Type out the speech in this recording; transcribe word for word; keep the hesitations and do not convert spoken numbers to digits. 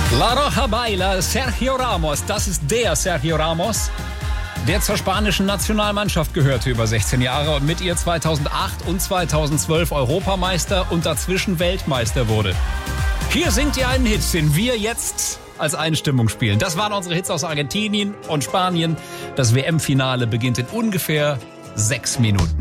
La Roja Baila, Sergio Ramos, das ist der Sergio Ramos, der zur spanischen Nationalmannschaft gehörte über sechzehn Jahre und mit ihr zweitausendacht und zweitausendzwölf Europameister und dazwischen Weltmeister wurde. Hier singt ihr einen Hit, den wir jetzt als Einstimmung spielen. Das waren unsere Hits aus Argentinien und Spanien. Das W M-Finale beginnt in ungefähr sechs Minuten.